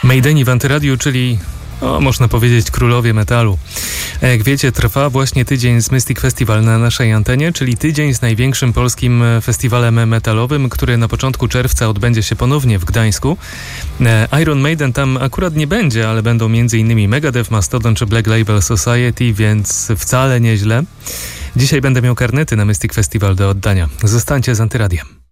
Maideni w Antyradiu, czyli można powiedzieć królowie metalu. Jak wiecie, trwa właśnie tydzień z Mystic Festival na naszej antenie, czyli tydzień z największym polskim festiwalem metalowym, który na początku czerwca odbędzie się ponownie w Gdańsku. Iron Maiden tam akurat nie będzie, ale będą m.in. Megadeth, Mastodon czy Black Label Society, więc wcale nieźle. Dzisiaj będę miał karnety na Mystic Festival do oddania. Zostańcie z Antyradiem.